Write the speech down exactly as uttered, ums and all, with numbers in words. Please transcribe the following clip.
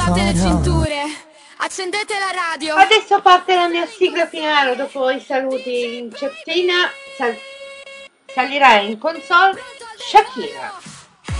Abbassate le cinture, accendete la radio. Adesso parte la mia sigla finale dopo i saluti in cettina. Sal- salirà in console Shakira.